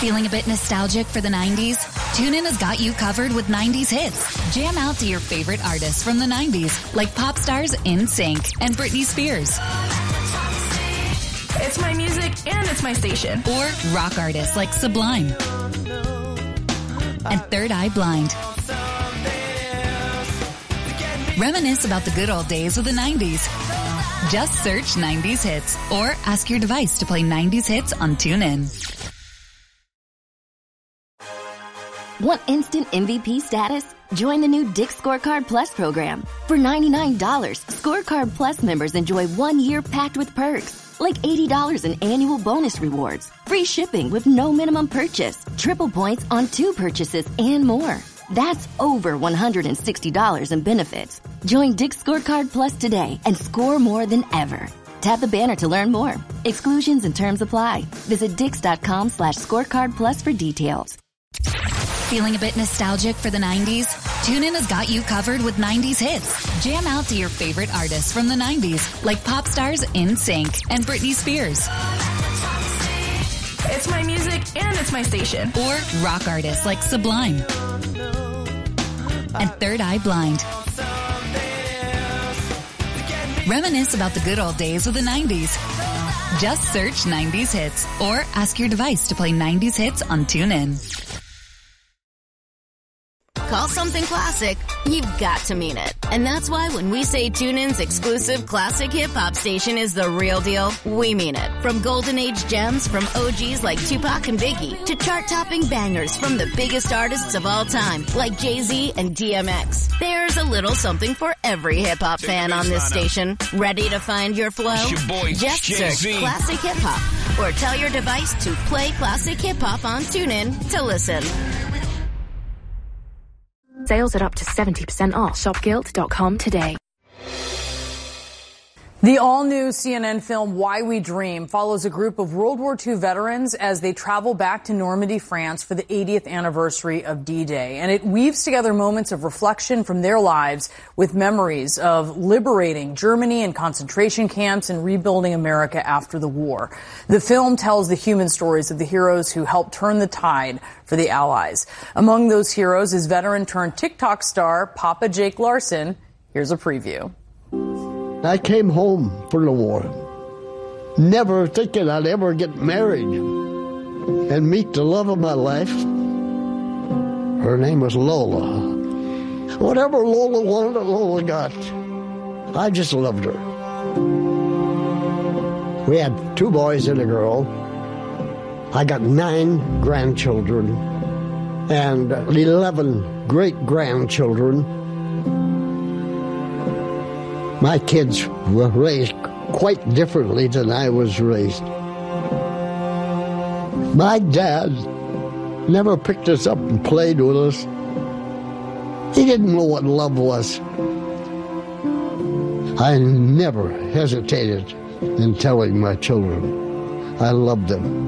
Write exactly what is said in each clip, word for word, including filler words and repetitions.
Feeling a bit nostalgic for the nineties? TuneIn has got you covered with nineties hits. Jam out to your favorite artists from the nineties, like pop stars NSYNC and Britney Spears. It's my music and it's my station. Or rock artists like Sublime and Third Eye Blind. Reminisce about the good old days of the nineties. Just search nineties hits or ask your device to play nineties hits on TuneIn. Want instant M V P status? Join the new Dick's Scorecard Plus program. For ninety-nine dollars, Scorecard Plus members enjoy one year packed with perks, like eighty dollars in annual bonus rewards, free shipping with no minimum purchase, triple points on two purchases, and more. That's over one hundred sixty dollars in benefits. Join Dick's Scorecard Plus today and score more than ever. Tap the banner to learn more. Exclusions and terms apply. Visit dix.com slash scorecard plus for details. Feeling a bit nostalgic for the nineties? TuneIn has got you covered with nineties hits. Jam out to your favorite artists from the nineties, like pop stars NSYNC and Britney Spears. It's my music and it's my station. Or rock artists like Sublime and Third Eye Blind. Reminisce about the good old days of the nineties. Just search nineties hits or ask your device to play nineties hits on TuneIn. Call something classic, you've got to mean it. And that's why when we say TuneIn's exclusive classic hip-hop station is the real deal, we mean it. From golden age gems from O Gs like Tupac and Biggie to chart-topping bangers from the biggest artists of all time like Jay-Z and D M X. There's a little something for every hip-hop fan on this station. Ready to find your flow? Your boy, Just Jay-Z. search classic hip-hop or tell your device to play classic hip-hop on TuneIn to listen. Sales are up to seventy percent off. shop gilt dot com today. The all-new C N N film Why We Dream follows a group of World War Two veterans as they travel back to Normandy, France for the eightieth anniversary of D-Day. And it weaves together moments of reflection from their lives with memories of liberating Germany and concentration camps and rebuilding America after the war. The film tells the human stories of the heroes who helped turn the tide for the Allies. Among those heroes is veteran-turned-TikTok star Papa Jake Larson. Here's a preview. I came home from the war, never thinking I'd ever get married and meet the love of my life. Her name was Lola. Whatever Lola wanted, Lola got. I just loved her. We had two boys and a girl. I got nine grandchildren and eleven great-grandchildren. My kids were raised quite differently than I was raised. My dad never picked us up and played with us. He didn't know what love was. I never hesitated in telling my children I loved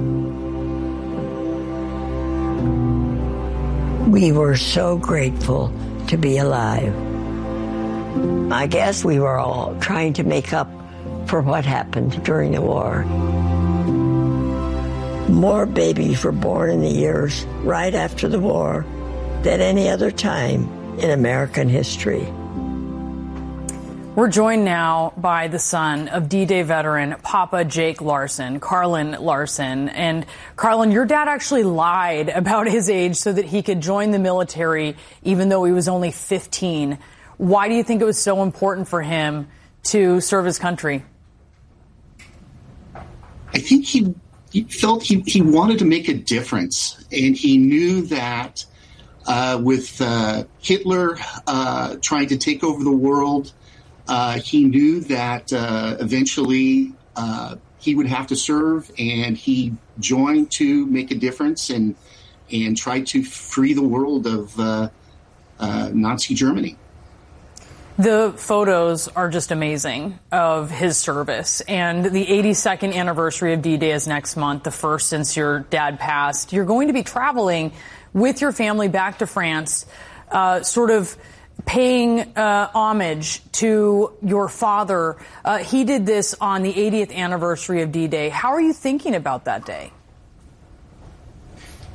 them. We were so grateful to be alive. I guess we were all trying to make up for what happened during the war. More babies were born in the years right after the war than any other time in American history. We're joined now by the son of D-Day veteran Papa Jake Larson, Carlin Larson. And Carlin, your dad actually lied about his age so that he could join the military even though he was only fifteen. Why do you think it was so important for him to serve his country? I think he, he felt he, he wanted to make a difference, and he knew that uh, with uh, Hitler uh, trying to take over the world, uh, he knew that uh, eventually uh, he would have to serve, and he joined to make a difference and and try to free the world of uh, uh, Nazi Germany. The photos are just amazing of his service, and the eighty-second anniversary of D-Day is next month, the first since your dad passed. You're going to be traveling with your family back to France, uh, sort of paying uh, homage to your father. Uh, he did this on the eightieth anniversary of D-Day. How are you thinking about that day?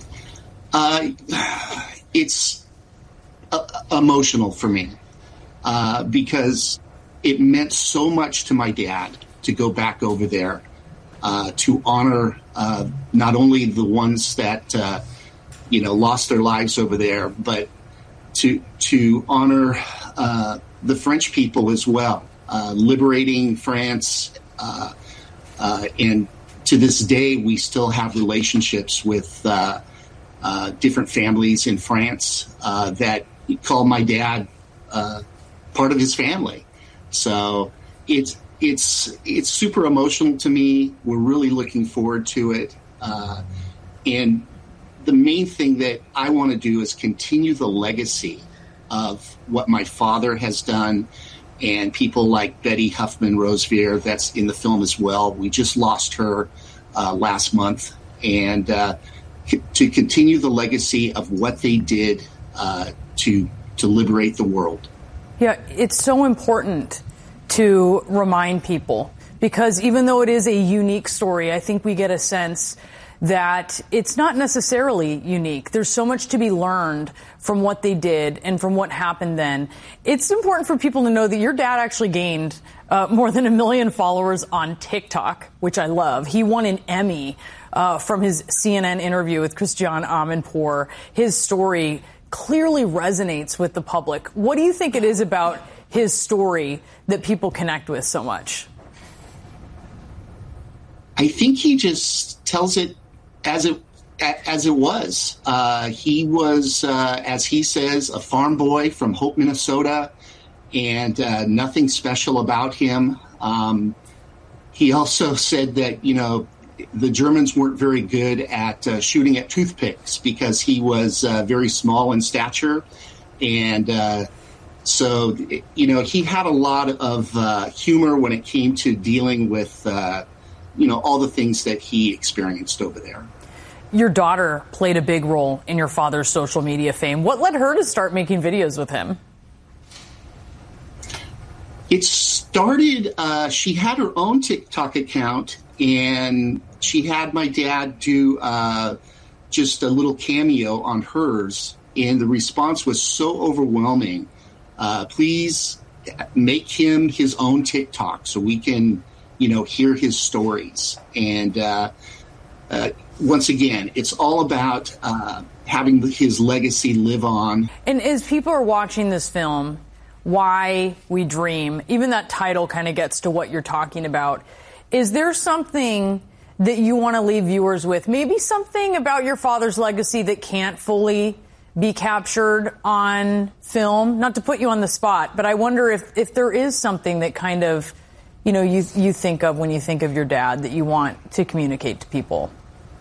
Uh, it's uh, emotional for me uh, because it meant so much to my dad to go back over there uh, to honor uh, not only the ones that uh, you know lost their lives over there, but to to honor uh, the French people as well, uh, liberating France. Uh, uh, and to this day, we still have relationships with uh, uh, different families in France uh, that call my dad uh, part of his family. So it's it's it's super emotional to me. We're really looking forward to it, uh, and the main thing that I want to do is continue the legacy of what my father has done, and people like Betty Huffman Roseveare, that's in the film as well. We just lost her uh, last month, and uh, c- to continue the legacy of what they did uh, to to liberate the world. Yeah, it's so important to remind people, because even though it is a unique story, I think we get a sense that it's not necessarily unique. There's so much to be learned from what they did and from what happened then. It's important for people to know that your dad actually gained uh, more than a million followers on TikTok, which I love. He won an Emmy uh, from his C N N interview with Christiane Amanpour. His story clearly resonates with the public. What do you think it is about his story that people connect with so much? I think he just tells it as it as it was. Uh, he was, uh, as he says, a farm boy from Hope, Minnesota, and uh, nothing special about him. Um, he also said that, you know, the Germans weren't very good at uh, shooting at toothpicks because he was uh, very small in stature. And uh, so, you know, he had a lot of uh, humor when it came to dealing with, uh, you know, all the things that he experienced over there. Your daughter played a big role in your father's social media fame. What led her to start making videos with him? It started, uh, she had her own TikTok account, and she had my dad do uh, just a little cameo on hers, and the response was so overwhelming. Uh, please make him his own TikTok so we can, you know, hear his stories. And uh, uh, once again, it's all about uh, having his legacy live on. And as people are watching this film, Why We Dream, even that title kind of gets to what you're talking about. Is there something that you want to leave viewers with? Maybe something about your father's legacy that can't fully be captured on film? Not to put you on the spot, but I wonder if, if there is something that kind of, you know, you you think of when you think of your dad that you want to communicate to people.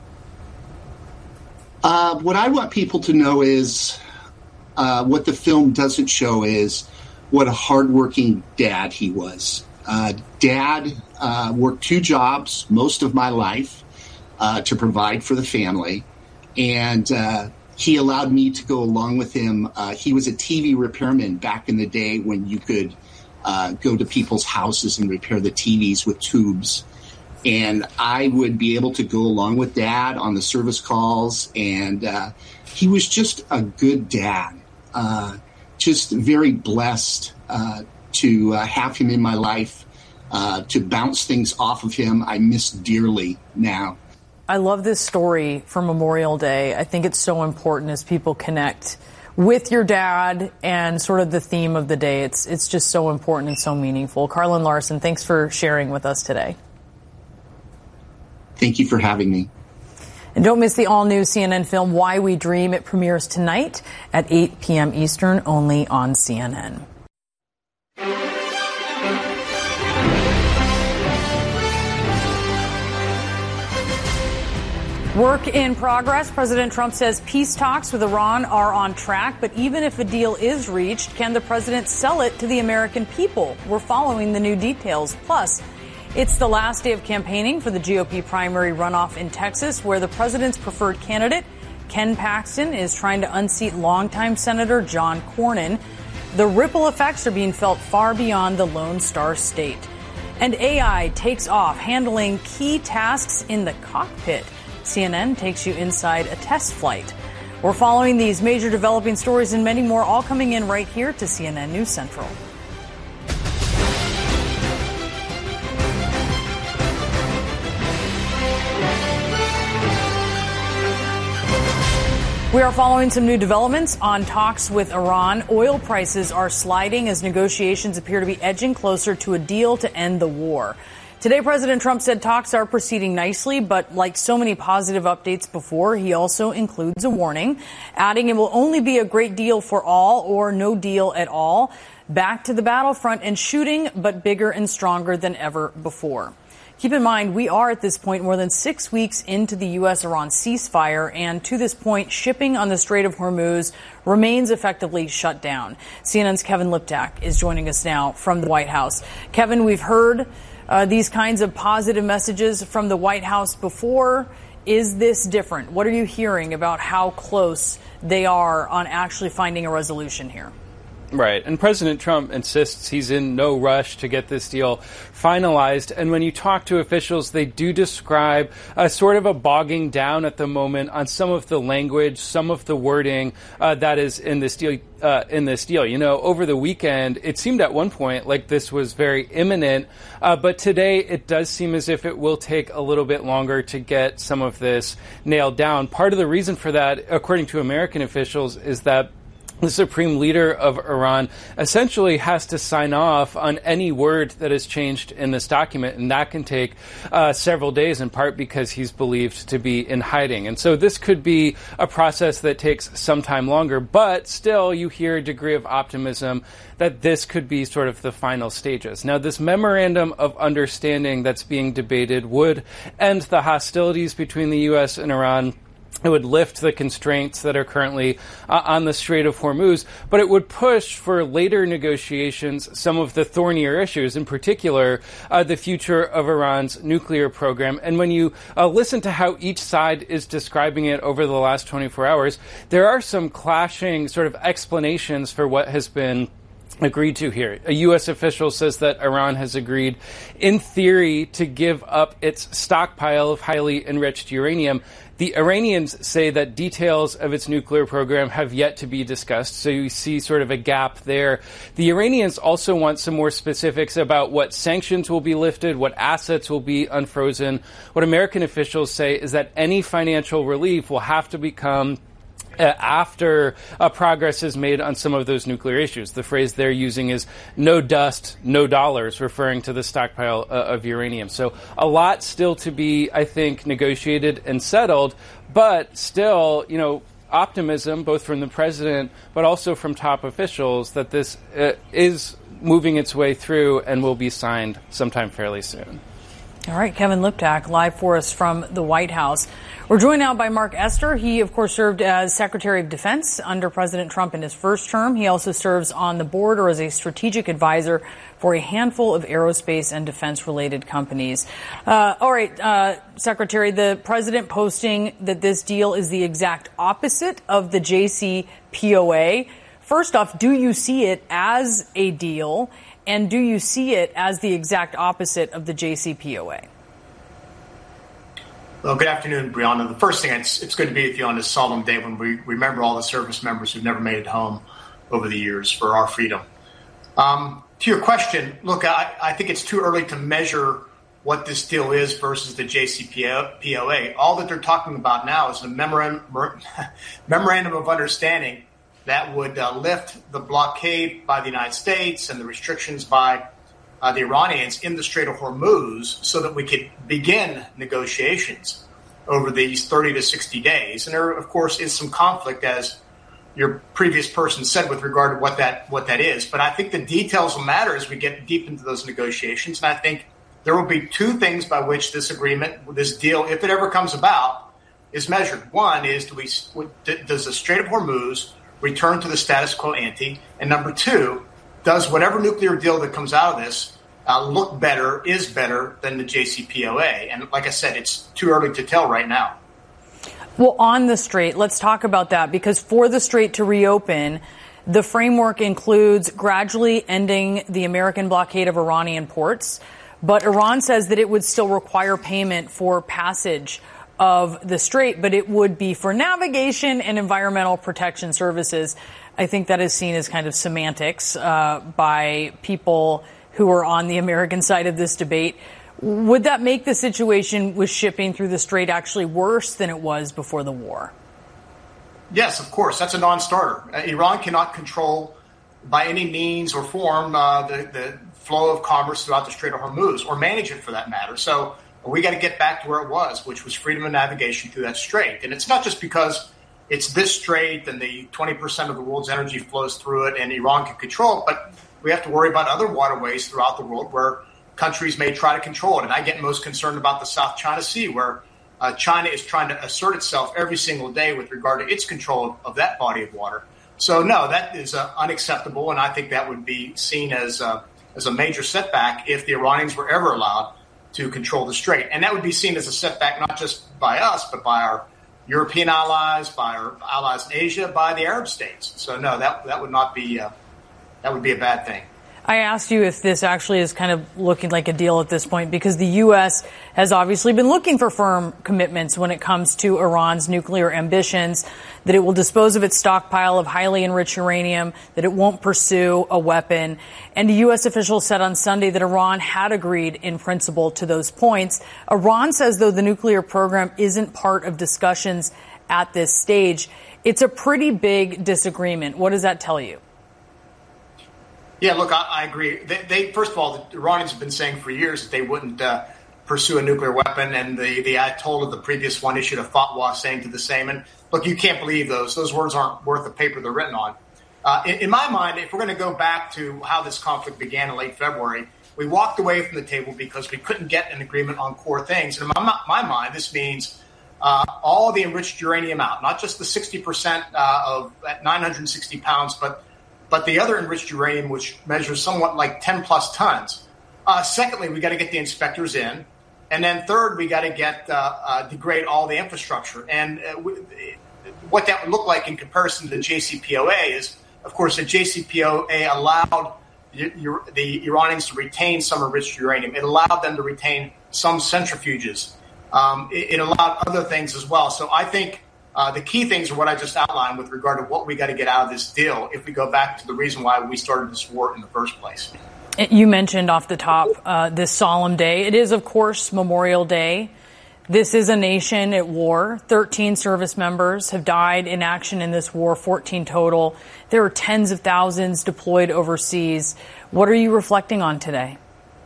Uh, what I want people to know is uh, what the film doesn't show is what a hardworking dad he was. Uh, dad uh, worked two jobs most of my life uh, to provide for the family, and uh, he allowed me to go along with him. Uh, he was a T V repairman back in the day when you could uh, go to people's houses and repair the T Vs with tubes. And I would be able to go along with Dad on the service calls, and uh, he was just a good dad, uh, just very blessed uh, to uh, have him in my life, uh, to bounce things off of him. I miss dearly now. I love this story for Memorial Day. I think it's so important as people connect with your dad and sort of the theme of the day. It's it's just so important and so meaningful. Carlin Larson, thanks for sharing with us today. Thank you for having me. And don't miss the all-new C N N film Why We Dream. It premieres tonight at eight p.m. Eastern, only on C N N. Work in progress. President Trump says peace talks with Iran are on track. But even if a deal is reached, can the president sell it to the American people? We're following the new details. Plus, it's the last day of campaigning for the G O P primary runoff in Texas, where the president's preferred candidate, Ken Paxton, is trying to unseat longtime Senator John Cornyn. The ripple effects are being felt far beyond the Lone Star State. And A I takes off, handling key tasks in the cockpit. C N N takes you inside a test flight. We're following these major developing stories and many more, all coming in right here to C N N News Central. We are following some new developments on talks with Iran. Oil prices are sliding as negotiations appear to be edging closer to a deal to end the war. Today, President Trump said talks are proceeding nicely, but like so many positive updates before, he also includes a warning, adding it will only be a great deal for all or no deal at all. Back to the battlefront and shooting, but bigger and stronger than ever before. Keep in mind, we are at this point more than six weeks into the U S Iran ceasefire, and to this point, shipping on the Strait of Hormuz remains effectively shut down. C N N's Kevin Liptak is joining us now from the White House. Kevin, we've heard uh, these kinds of positive messages from the White House before. Is this different? What are you hearing about how close they are on actually finding a resolution here? Right. And President Trump insists he's in no rush to get this deal finalized. And when you talk to officials, they do describe a sort of a bogging down at the moment on some of the language, some of the wording uh, that is in this deal. Uh, in this deal, you know, over the weekend, it seemed at one point like this was very imminent. Uh, but today, it does seem as if it will take a little bit longer to get some of this nailed down. Part of the reason for that, according to American officials, is that the supreme leader of Iran essentially has to sign off on any word that is changed in this document, and that can take uh, several days, in part because he's believed to be in hiding. And so this could be a process that takes some time longer, but still you hear a degree of optimism that this could be sort of the final stages. Now, this memorandum of understanding that's being debated would end the hostilities between the U S and Iran. It would lift the constraints that are currently uh, on the Strait of Hormuz, but it would push for later negotiations some of the thornier issues, in particular, uh, the future of Iran's nuclear program. And when you uh, listen to how each side is describing it over the last twenty-four hours, there are some clashing sort of explanations for what has been agreed to here. A U S official says that Iran has agreed, in theory, to give up its stockpile of highly enriched uranium. The Iranians say that details of its nuclear program have yet to be discussed, so you see sort of a gap there. The Iranians also want some more specifics about what sanctions will be lifted, what assets will be unfrozen. What American officials say is that any financial relief will have to become Uh, after uh, progress is made on some of those nuclear issues. The phrase they're using is no dust, no dollars, referring to the stockpile uh, of uranium. So a lot still to be, I think, negotiated and settled, but still, you know, optimism, both from the president, but also from top officials, that this uh, is moving its way through and will be signed sometime fairly soon. All right, Kevin Liptak, live for us from the White House. We're joined now by Mark Esper. He, of course, served as Secretary of Defense under President Trump in his first term. He also serves on the board or as a strategic advisor for a handful of aerospace and defense-related companies. Uh, all right, uh, Secretary, the president posting that this deal is the exact opposite of the J C P O A. First off, do you see it as a deal? And do you see it as the exact opposite of the J C P O A? Well, good afternoon, Brianna. The first thing, it's, it's good to be with you on this solemn day when we remember all the service members who've never made it home over the years for our freedom. Um, to your question, look, I, I think it's too early to measure what this deal is versus the J C P O A. All that they're talking about now is a memorandum, memorandum of understanding that would uh, lift the blockade by the United States and the restrictions by uh, the Iranians in the Strait of Hormuz so that we could begin negotiations over these thirty to sixty days. And there, of course, is some conflict, as your previous person said, with regard to what that what that is. But I think the details will matter as we get deep into those negotiations. And I think there will be two things by which this agreement, this deal, if it ever comes about, is measured. One is, do we, does the Strait of Hormuz return to the status quo ante? And number two, does whatever nuclear deal that comes out of this uh, look better, is better than the J C P O A? And like I said, it's too early to tell right now. Well, on the Strait, let's talk about that, because for the Strait to reopen, the framework includes gradually ending the American blockade of Iranian ports. But Iran says that it would still require payment for passage of the strait, but it would be for navigation and environmental protection services. I think that is seen as kind of semantics uh, by people who are on the American side of this debate. Would that make the situation with shipping through the strait actually worse than it was before the war? Yes, of course. That's a non-starter. Uh, Iran cannot control by any means or form uh, the, the flow of commerce throughout the Strait of Hormuz, or manage it for that matter. So we got to get back to where it was, which was freedom of navigation through that strait. And it's not just because it's this strait and the twenty percent of the world's energy flows through it and Iran can control it, but we have to worry about other waterways throughout the world where countries may try to control it. And I get most concerned about the South China Sea, where uh, China is trying to assert itself every single day with regard to its control of, of that body of water. So, no, that is uh, unacceptable, and I think that would be seen as, uh, as a major setback if the Iranians were ever allowed to control the strait. And that would be seen as a setback not just by us, but by our European allies, by our allies in Asia, by the Arab states. So, no, that that would not be uh, that would be a bad thing. I asked you if this actually is kind of looking like a deal at this point, because the U S has obviously been looking for firm commitments when it comes to Iran's nuclear ambitions, that it will dispose of its stockpile of highly enriched uranium, that it won't pursue a weapon. And the U S officials said on Sunday that Iran had agreed in principle to those points. Iran says, though, the nuclear program isn't part of discussions at this stage. It's a pretty big disagreement. What does that tell you? Yeah, look, I, I agree. They, they, first of all, the Iranians have been saying for years that they wouldn't uh, pursue a nuclear weapon, and the, the Ayatollah, the previous one, issued a fatwa saying to the same. And look, you can't believe those. Those words aren't worth the paper they're written on. Uh, in, in my mind, if we're going to go back to how this conflict began in late February, we walked away from the table because we couldn't get an agreement on core things. And in my, my mind, this means uh, all the enriched uranium out, not just the sixty percent uh, of at nine hundred sixty pounds, but but the other enriched uranium, which measures somewhat like ten plus tons. Uh, secondly, we got to get the inspectors in. And then third, we got to get uh, uh, degrade all the infrastructure. And uh, w- what that would look like in comparison to the J C P O A is, of course, the J C P O A allowed y- y- the Iranians to retain some enriched uranium. It allowed them to retain some centrifuges. Um, it, it allowed other things as well. So I think Uh, the key things are what I just outlined with regard to what we got to get out of this deal if we go back to the reason why we started this war in the first place. You mentioned off the top uh, this solemn day. It is, of course, Memorial Day. This is a nation at war. thirteen service members have died in action in this war, fourteen total. There are tens of thousands deployed overseas. What are you reflecting on today?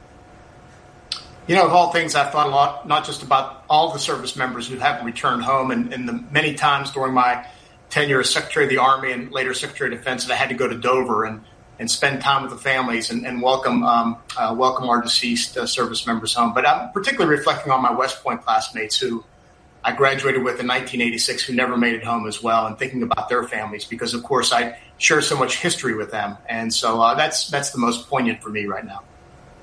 You know, of all things, I've thought a lot, not just about all the service members who haven't returned home, and, and the many times during my tenure as Secretary of the Army and later Secretary of Defense that I had to go to Dover and, and spend time with the families and, and welcome um, uh, welcome our deceased uh, service members home. But I'm particularly reflecting on my West Point classmates who I graduated with in nineteen eighty-six who never made it home as well, and thinking about their families because, of course, I share so much history with them. And so uh, that's that's the most poignant for me right now.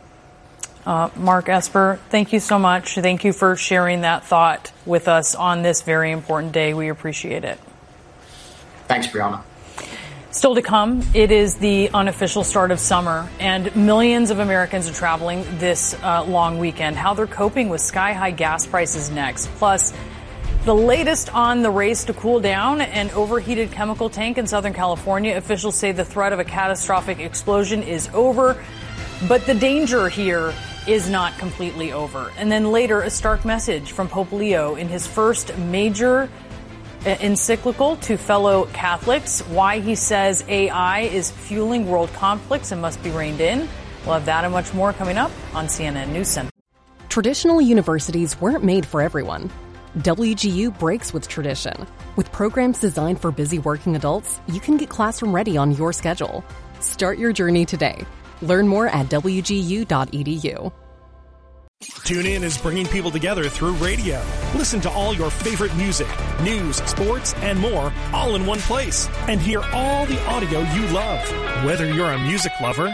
Uh, Mark Esper, thank you so much. Thank you for sharing that thought with us on this very important day. We appreciate it. Thanks, Brianna. Still to come, it is the unofficial start of summer, and millions of Americans are traveling this uh, long weekend. How they're coping with sky-high gas prices next. Plus, the latest on the race to cool down an overheated chemical tank in Southern California. Officials say the threat of a catastrophic explosion is over, but the danger here is not completely over. And then later, a stark message from Pope Leo in his first major encyclical to fellow Catholics, why he says A I is fueling world conflicts and must be reined in. We'll have that and much more coming up on C N N News Center. Traditional universities weren't made for everyone. W G U breaks with tradition. With programs designed for busy working adults, you can get classroom ready on your schedule. Start your journey today. Learn more at W G U dot E D U. TuneIn is bringing people together through radio. Listen to all your favorite music, news, sports, and more all in one place. And hear all the audio you love. Whether you're a music lover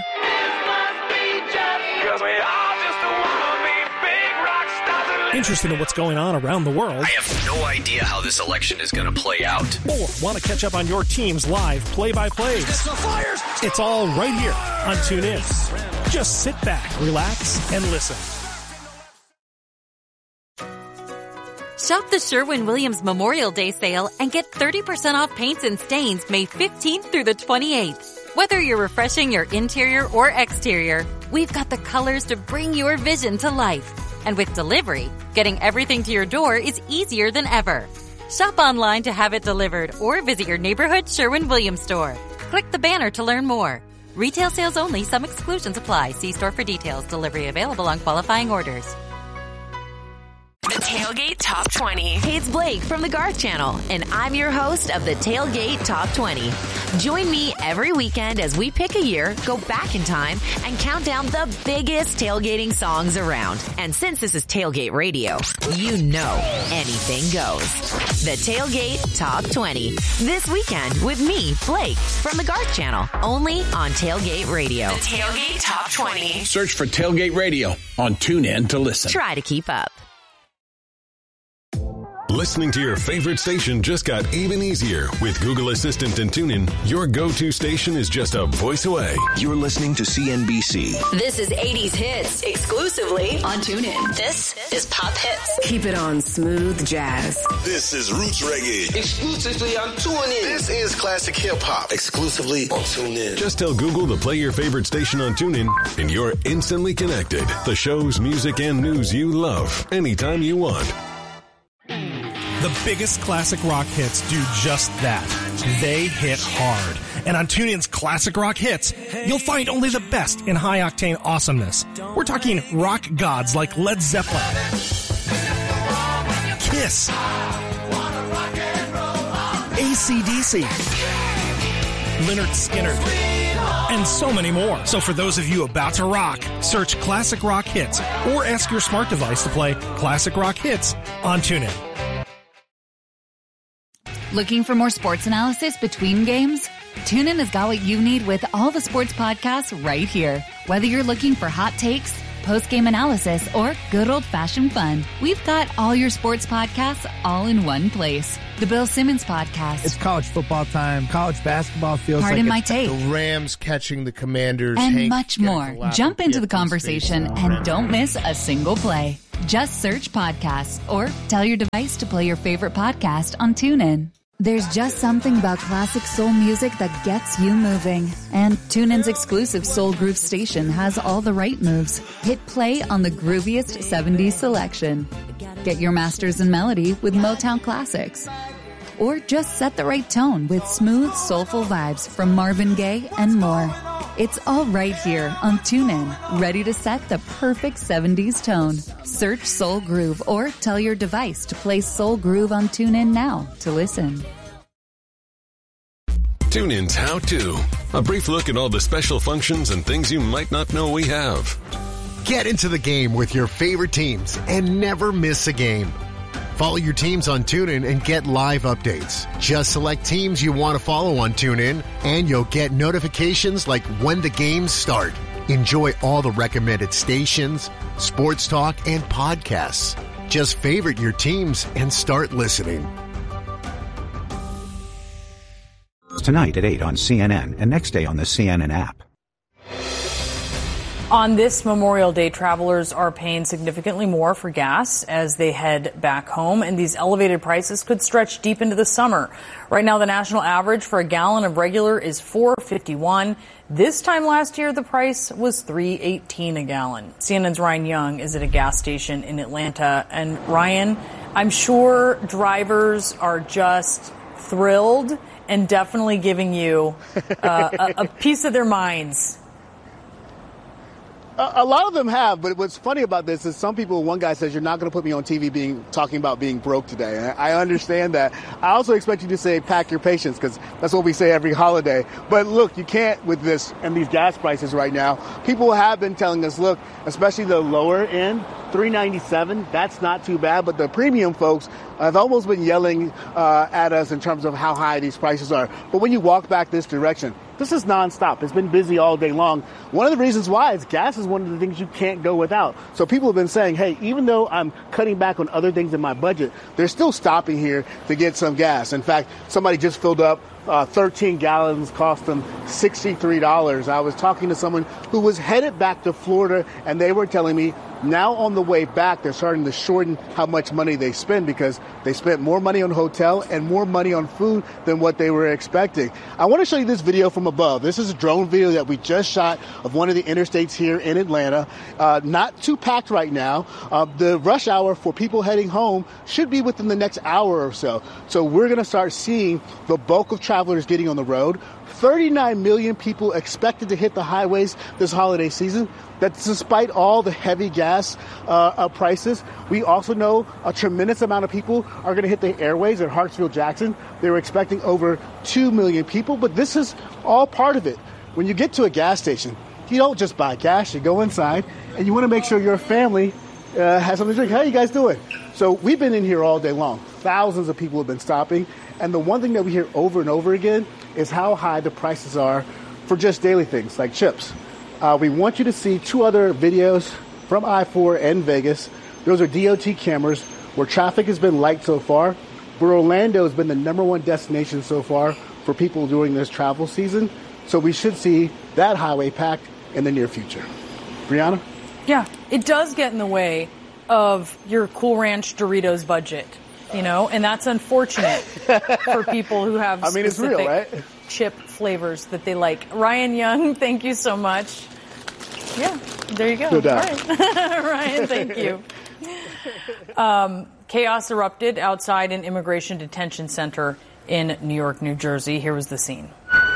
interested in what's going on around the world, I have no idea how this election is going to play out, or want to catch up on your team's live play-by-plays. It's all right here on TuneIn. Just sit back, relax, and listen. Shop the Sherwin-Williams Memorial Day sale and get thirty percent off paints and stains May fifteenth through the twenty-eighth. Whether you're refreshing your interior or exterior, we've got the colors to bring your vision to life. And with delivery, getting everything to your door is easier than ever. Shop online to have it delivered or visit your neighborhood Sherwin-Williams store. Click the banner to learn more. Retail sales only. Some exclusions apply. See store for details. Delivery available on qualifying orders. The Tailgate Top twenty. Hey, it's Blake from the Garth Channel, and I'm your host of the Tailgate Top twenty. Join me every weekend as we pick a year, go back in time, and count down the biggest tailgating songs around. And since this is Tailgate Radio, you know anything goes. The Tailgate Top twenty. This weekend with me, Blake, from the Garth Channel, only on Tailgate Radio. The Tailgate Top twenty. Search for Tailgate Radio on TuneIn to listen. Try to keep up. Listening to your favorite station just got even easier. With Google Assistant and TuneIn, your go-to station is just a voice away. You're listening to C N B C. This is eighties hits exclusively on TuneIn. This is Pop Hits. Keep it on Smooth Jazz. This is Roots Reggae. Exclusively on TuneIn. This is Classic Hip Hop. Exclusively on TuneIn. Just tell Google to play your favorite station on TuneIn, and you're instantly connected. The shows, music, and news you love anytime you want. The biggest classic rock hits do just that. They hit hard. And on TuneIn's Classic Rock Hits, you'll find only the best in high-octane awesomeness. We're talking rock gods like Led Zeppelin, Kiss, A C D C, Lynyrd Skynyrd, and so many more. So for those of you about to rock, search Classic Rock Hits or ask your smart device to play Classic Rock Hits on TuneIn. Looking for more sports analysis between games? TuneIn has got what you need with all the sports podcasts right here. Whether you're looking for hot takes, post-game analysis, or good old-fashioned fun, we've got all your sports podcasts all in one place. The Bill Simmons Podcast. It's college football time. College basketball feels Pardon like my it's take. The Rams catching the Commanders. And Hank much more. Jump into the conversation and don't miss a single play. Just search podcasts or tell your device to play your favorite podcast on TuneIn. There's just something about classic soul music that gets you moving. And TuneIn's exclusive Soul Groove station has all the right moves. Hit play on the grooviest seventies selection. Get your masters in melody with Motown classics. Or just set the right tone with smooth, soulful vibes from Marvin Gaye and more. It's all right here on TuneIn, ready to set the perfect seventies tone. Search Soul Groove or tell your device to play Soul Groove on TuneIn now to listen. TuneIn's How To. A brief look at all the special functions and things you might not know we have. Get into the game with your favorite teams and never miss a game. Follow your teams on TuneIn and get live updates. Just select teams you want to follow on TuneIn, and you'll get notifications like when the games start. Enjoy all the recommended stations, sports talk, and podcasts. Just favorite your teams and start listening. Tonight at eight on C N N and next day on the C N N app. On this Memorial Day, travelers are paying significantly more for gas as they head back home, and these elevated prices could stretch deep into the summer. Right now, the national average for a gallon of regular is four fifty-one. This time last year, the price was three eighteen a gallon. C N N's Ryan Young is at a gas station in Atlanta. And Ryan, I'm sure drivers are just thrilled and definitely giving you uh, a, a piece of their minds. A lot of them have, but what's funny about this is some people, one guy says, you're not going to put me on T V being talking about being broke today. And I understand that. I also expect you to say, pack your patience, because that's what we say every holiday. But look, you can't with this and these gas prices right now. People have been telling us, look, especially the lower end, three ninety-seven, that's not too bad. But the premium folks have almost been yelling uh, at us in terms of how high these prices are. But when you walk back this direction, this is nonstop. It's been busy all day long. One of the reasons why is gas is one of the things you can't go without. So people have been saying, hey, even though I'm cutting back on other things in my budget, they're still stopping here to get some gas. In fact, somebody just filled up uh, thirteen gallons, cost them sixty-three dollars. I was talking to someone who was headed back to Florida, and they were telling me Now on the way back, they're starting to shorten how much money they spend because they spent more money on hotel and more money on food than what they were expecting. I want to show you this video from above. This is a drone video that we just shot of one of the interstates here in Atlanta. Uh, not too packed right now. Uh, the rush hour for people heading home should be within the next hour or so. So we're going to start seeing the bulk of travelers getting on the road. thirty-nine million people expected to hit the highways this holiday season. That's despite all the heavy gas uh, uh, prices. We also know a tremendous amount of people are going to hit the airways at Hartsfield-Jackson. They were expecting over two million people, but this is all part of it. When you get to a gas station, you don't just buy gas. You go inside, and you want to make sure your family uh, has something to drink. How you guys doing? So we've been in here all day long. Thousands of people have been stopping, and the one thing that we hear over and over again is how high the prices are for just daily things like chips. Uh, we want you to see two other videos from I four and Vegas. Those are D O T cameras where traffic has been light so far, but Orlando has been the number one destination so far for people during this travel season. So we should see that highway packed in the near future. Brianna? Yeah, it does get in the way of your Cool Ranch Doritos budget, you know, and that's unfortunate for people who have I mean, it's real, right? chip flavors that they like. Ryan Young, thank you so much. Yeah, there you go. No doubt. All right. Ryan, thank you. Um, chaos erupted outside an immigration detention center in New York, New Jersey. Here was the scene.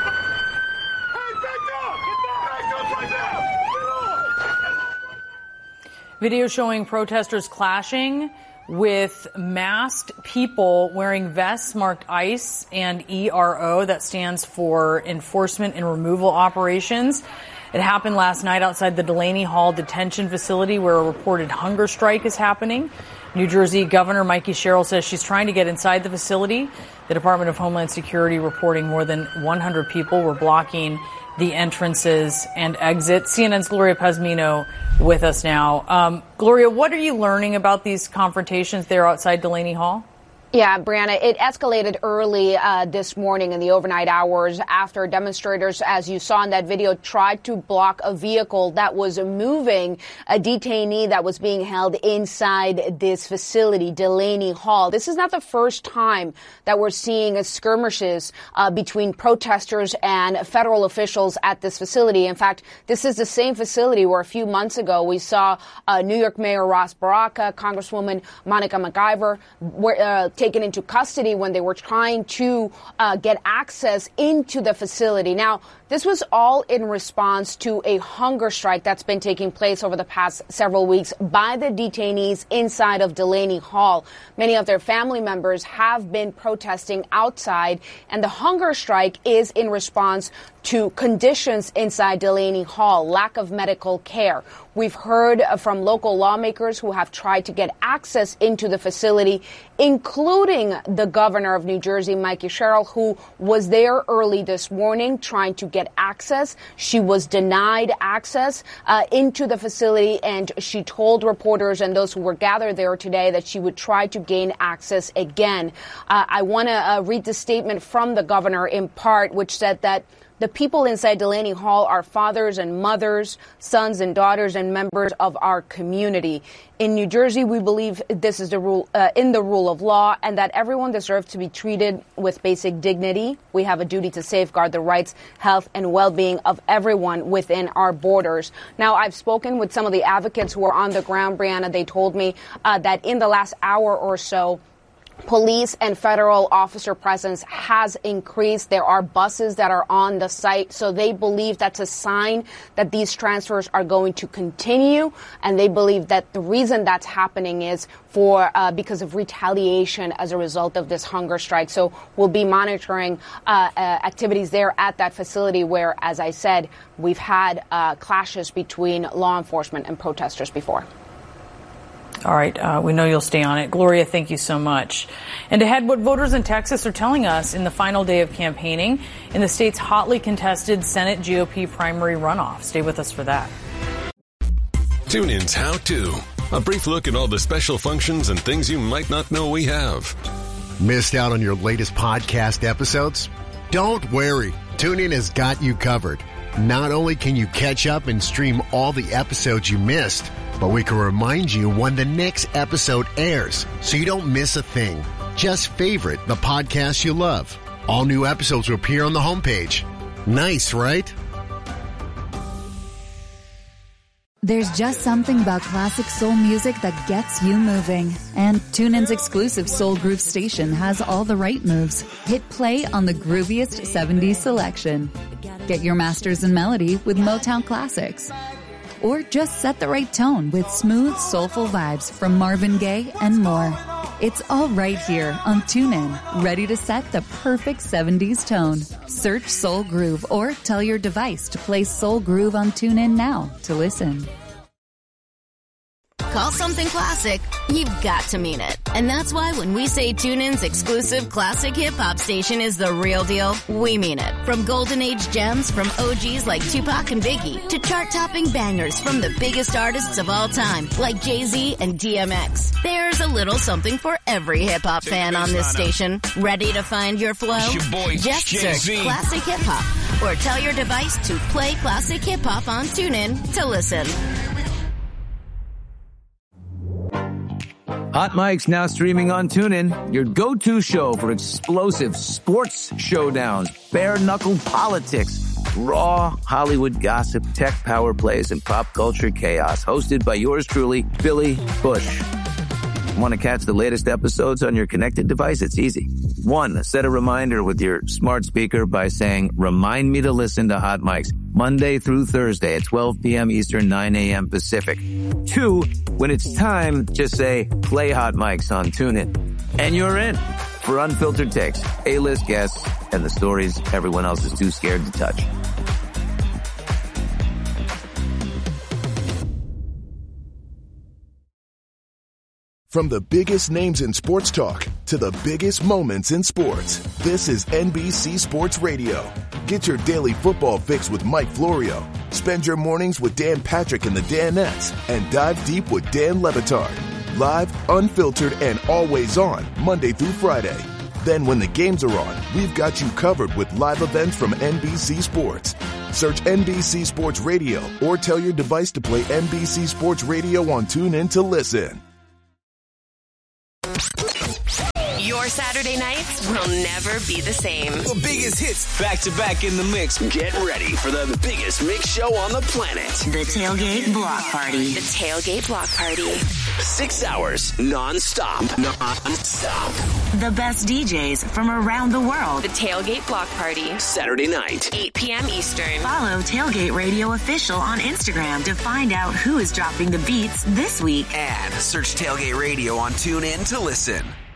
Video showing protesters clashing with masked people wearing vests marked ICE and E R O. That stands for Enforcement and Removal Operations. It happened last night outside the Delaney Hall detention facility where a reported hunger strike is happening. New Jersey Governor Mikey Sherrill says she's trying to get inside the facility. The Department of Homeland Security reporting more than one hundred people were blocking the entrances and exits. C N N's Gloria Pazmino with us now. Um, Gloria, what are you learning about these confrontations there outside Delaney Hall? Yeah, Brianna, it escalated early uh, this morning in the overnight hours after demonstrators, as you saw in that video, tried to block a vehicle that was moving a detainee that was being held inside this facility, Delaney Hall. This is not the first time that we're seeing skirmishes uh, between protesters and federal officials at this facility. In fact, this is the same facility where a few months ago we saw uh, New York Mayor Ras Baraka, Congresswoman Monica McIver, where, uh, taken into custody when they were trying to uh, get access into the facility. Now, this was all in response to a hunger strike that's been taking place over the past several weeks by the detainees inside of Delaney Hall. Many of their family members have been protesting outside, and the hunger strike is in response to conditions inside Delaney Hall, lack of medical care. We've heard from local lawmakers who have tried to get access into the facility, including the governor of New Jersey, Mikey Sherrill, who was there early this morning trying to get access. She was denied access uh, into the facility, and she told reporters and those who were gathered there today that she would try to gain access again. Uh, I want to uh, read the statement from the governor in part, which said that the people inside Delaney Hall are fathers and mothers, sons and daughters, and members of our community. In New Jersey, we believe this is the rule, uh, in the rule of law, and that everyone deserves to be treated with basic dignity. We have a duty to safeguard the rights, health, and well-being of everyone within our borders. Now, I've spoken with some of the advocates who are on the ground, Brianna. They told me uh, that in the last hour or so, police and federal officer presence has increased. There are buses that are on the site, so they believe that's a sign that these transfers are going to continue, and they believe that the reason that's happening is for uh, because of retaliation as a result of this hunger strike. So we'll be monitoring uh, uh, activities there at that facility where, as I said, we've had uh, clashes between law enforcement and protesters before. All right. Uh, we know you'll stay on it. Gloria, thank you so much. And ahead, what voters in Texas are telling us in the final day of campaigning in the state's hotly contested Senate G O P primary runoff. Stay with us for that. Tune in's How To. A brief look at all the special functions and things you might not know we have. Missed out on your latest podcast episodes? Don't worry. TuneIn has got you covered. Not only can you catch up and stream all the episodes you missed, but we can remind you when the next episode airs so you don't miss a thing. Just favorite the podcast you love. All new episodes will appear on the homepage. Nice, right? There's just something about classic soul music that gets you moving. And TuneIn's exclusive Soul Groove station has all the right moves. Hit play on the grooviest seventies selection. Get your masters in melody with Motown classics. Or just set the right tone with smooth, soulful vibes from Marvin Gaye and more. It's all right here on TuneIn, ready to set the perfect seventies tone. Search Soul Groove or tell your device to play Soul Groove on TuneIn now to listen. Call something classic, you've got to mean it. And that's why when we say TuneIn's exclusive classic hip-hop station is the real deal, we mean it. From golden age gems from O Gs like Tupac and Biggie to chart-topping bangers from the biggest artists of all time like Jay-Z and D M X. There's a little something for every hip-hop fan on this station. Ready to find your flow? It's your boy, Just Jay-Z. search classic hip-hop or tell your device to play classic hip-hop on TuneIn to listen. Hot Mic's now streaming on TuneIn, your go-to show for explosive sports showdowns, bare-knuckle politics, raw Hollywood gossip, tech power plays, and pop culture chaos. Hosted by yours truly, Billy Bush. Want to catch the latest episodes on your connected device? It's easy. One, set a reminder with your smart speaker by saying, remind me to listen to Hot Mics Monday through Thursday at twelve p.m. Eastern, nine a.m. Pacific. Two, when it's time, just say, play Hot Mics on TuneIn. And you're in for unfiltered takes, A-list guests, and the stories everyone else is too scared to touch. From the biggest names in sports talk to the biggest moments in sports, this is N B C Sports Radio. Get your daily football fix with Mike Florio. Spend your mornings with Dan Patrick and the Danettes, and dive deep with Dan Le Batard. Live, unfiltered, and always on, Monday through Friday. Then when the games are on, we've got you covered with live events from N B C Sports. Search N B C Sports Radio or tell your device to play N B C Sports Radio on TuneIn to listen. Your Saturday nights will never be the same. The biggest hits back to back in the mix. Get ready for the biggest mix show on the planet. The Tailgate Block Party. The Tailgate Block Party. Six hours non-stop. Non-stop. The best D Js from around the world. The Tailgate Block Party. Saturday night. eight p.m. Eastern. Follow Tailgate Radio Official on Instagram to find out who is dropping the beats this week. And search Tailgate Radio on TuneIn to listen.